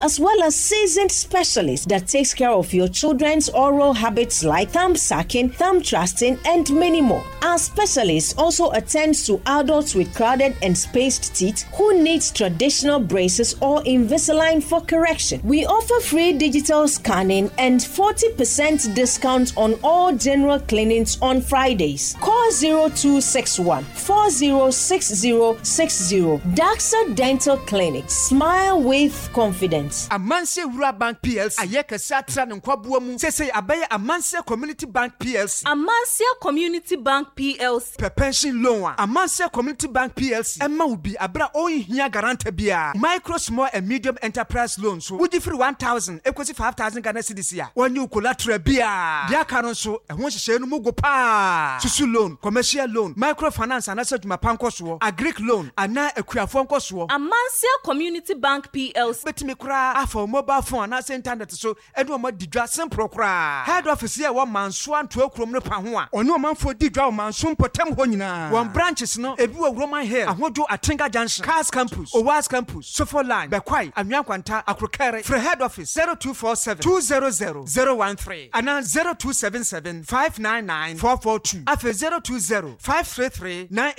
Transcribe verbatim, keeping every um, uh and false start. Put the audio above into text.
as well as seasoned specialists that takes care of your children's oral habits like thumb sucking, thumb thrusting, and many more. Our specialists also attend to adults with crowded and spaced teeth who need traditional braces or Invisalign for correction. We offer free digital scanning and forty percent discount on all general cleanings on Fridays. Call zero two six one, four zero six zero six zero. Daxa Dental Clinic. Smile with confidence. Amanse Wura Bank P L C. Ayeka satra nkwabuo mu. Sese abaye Amanse Community Bank P L C. Amanse Community Bank P L C. Pe pension loan. Amanse Community Bank P L C. Emma ubi abra oyi hiya garante bia. Micro, small and medium enterprise loans. So would you free one thousand? Equity five thousand Ghana cedis ya. One new collateral bia. Dia karon so. E won hye no mu go pa. Susu loan, commercial loan, microfinance and asset mapanko so. Agric loan, ana ekuafo nko so. Amanse Community Bank P L C. Betimi kra afọ mobile phone na internet so edu omo didwa simple kra. Head office here one manso anto akurom no pa ho a. Ono omanfo didwa manso potem ho nyina. One branches no ebi wo Roman Hill, ahojo Atinga Junction, Cars Campus, Owas Campus, Sofo Line, Bekwai, Anyankwanta, Akrokere. For head office zero two four seven, two zero zero, zero one three and zero two seven seven, five nine nine, four four two. Afe zero two zero, five three three, nine